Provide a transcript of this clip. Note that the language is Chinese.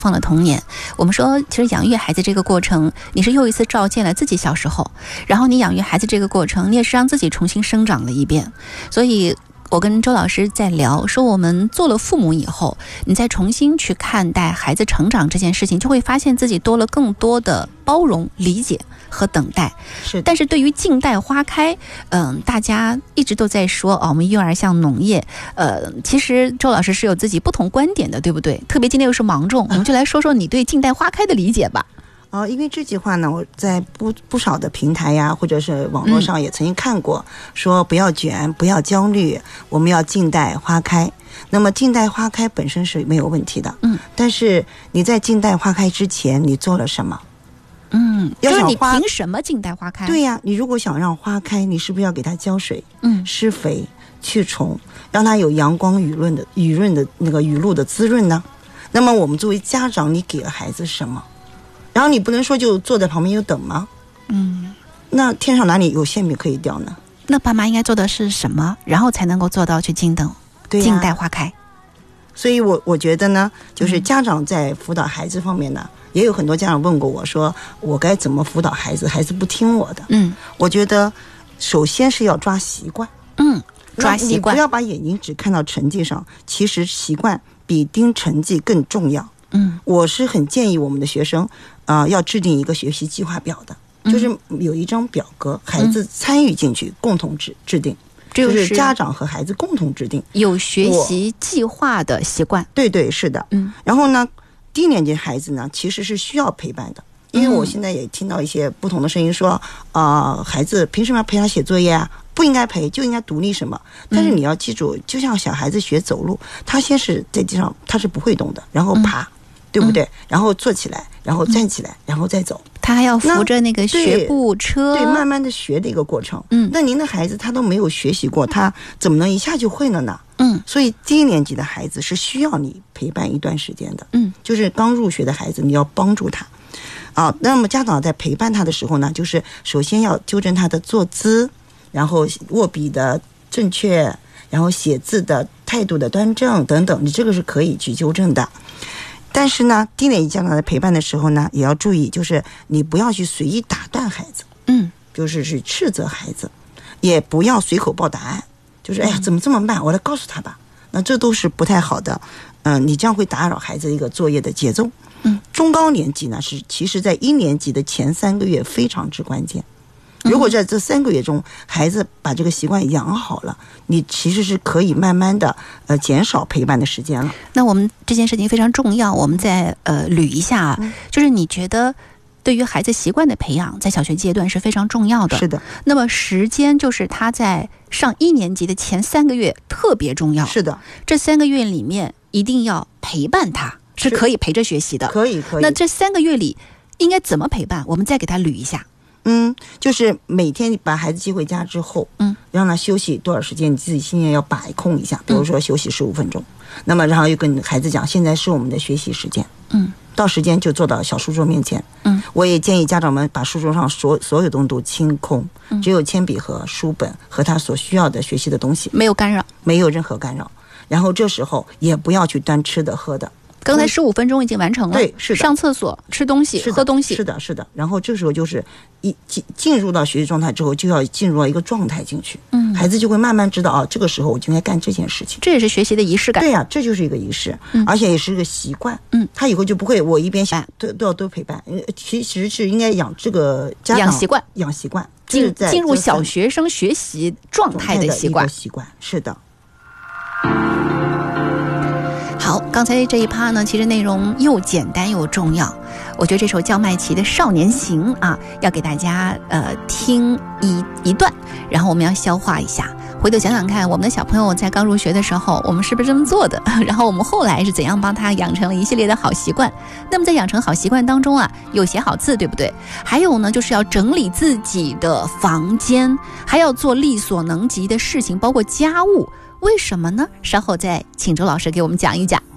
放了童年，我们说其实养育孩子这个过程，你是又一次照见了自己小时候，然后你养育孩子这个过程，你也是让自己重新生长了一遍。所以我跟周老师在聊，说我们做了父母以后，你再重新去看待孩子成长这件事情，就会发现自己多了更多的包容、理解和等待。 是， 但是对于静待花开，大家一直都在说我们育儿像农业，其实周老师是有自己不同观点的，对不对？特别今天又是芒种，我们就来说说你对静待花开的理解吧。 因为这句话呢，我在不少的平台呀，或者是网络上也曾经看过，说不要卷，不要焦虑，我们要静待花开。那么静待花开本身是没有问题的，但是你在静待花开之前，你做了什么？ 就是你凭什么静待花开？ 对呀，你如果想让花开，你是不是要给它浇水、施肥、去虫，让它有阳光雨润的那个雨露的滋润呢？那么我们作为家长，你给了孩子什么？然后你不能说就坐在旁边就等吗？那天上哪里有馅饼可以掉呢？ 那爸妈应该做的是什么，然后才能够做到去静等、静待花开？ 所以我觉得呢，就是家长在辅导孩子方面呢，也有很多家长问过我说，我该怎么辅导孩子？孩子不听我的。我觉得首先是要抓习惯。抓习惯，你不要把眼睛只看到成绩上，其实习惯比盯成绩更重要。我是很建议我们的学生要制定一个学习计划表的，就是有一张表格，孩子参与进去，共同制定，就是家长和孩子共同制定有学习计划的习惯。 对，是的。然后呢，低年级孩子呢其实是需要陪伴的，因为我现在也听到一些不同的声音说，孩子凭什么要陪他写作业啊？不应该陪，就应该独立什么。但是你要记住，就像小孩子学走路，他先是在地上他是不会动的，然后爬，对不对？然后坐起来，然后站起来，然后再走。他还要扶着那个学步车， 对，慢慢的学的一个过程。那您的孩子他都没有学习过，他怎么能一下就会了呢？所以低年级的孩子是需要你陪伴一段时间的。就是刚入学的孩子，你要帮助他。那么家长在陪伴他的时候呢，就是首先要纠正他的坐姿，然后握笔的正确，然后写字的态度的端正等等，你这个是可以去纠正的。但是呢，低年级家长在陪伴的时候呢，也要注意，就是你不要去随意打断孩子，就是去斥责孩子，也不要随口报答案，就是哎呀怎么这么慢，我来告诉他吧。那这都是不太好的，你这样会打扰孩子一个作业的节奏。中高年级呢，是其实在1年级的前3个月非常之关键。如果在这3个月中，孩子把这个习惯养好了，你其实是可以慢慢的减少陪伴的时间了。 那我们这件事情非常重要，我们再捋一下，就是你觉得对于孩子习惯的培养，在小学阶段是非常重要的。 是的。 那么时间就是他在上1年级的前3个月特别重要。 是的。这 3个月里面一定要陪伴他，是可以陪着学习的。 可以。 那这3个月里应该怎么陪伴？我们再给他捋一下。 就是每天把孩子接回家之后，让他休息多少时间，你自己心里要把控一下。比如说休息15分钟，那么然后又跟孩子讲，现在是我们的学习时间，到时间就坐到小书桌面前，我也建议家长们把书桌上所有东西都清空，只有铅笔和书本和他所需要的学习的东西， 没有干扰， 没有任何干扰。然后这时候也不要去端吃的喝的。 刚才15分钟已经完成了， 对，是的， 上厕所、吃东西、喝东西， 是的。然后这时候就是进入到学习状态之后，就要进入到一个状态进去，孩子就会慢慢知道这个时候我就应该干这件事情。 这也是学习的仪式感。 对呀，这就是一个仪式，而且也是一个习惯。他以后就不会我一边想都要陪伴，其实是应该养这个家长养习惯， 进入小学生学习状态的习惯。 是的。 好，刚才这一趴呢，其实内容又简单又重要。我觉得这首焦麦琪的《少年行》要给大家听一段，然后我们要消化一下，回头想想看，我们的小朋友在刚入学的时候，我们是不是这么做的？然后我们后来是怎样帮他养成了一系列的好习惯？那么在养成好习惯当中有写好字，对不对？还有呢，就是要整理自己的房间，还要做力所能及的事情，包括家务。为什么呢？稍后再请周老师给我们讲一讲。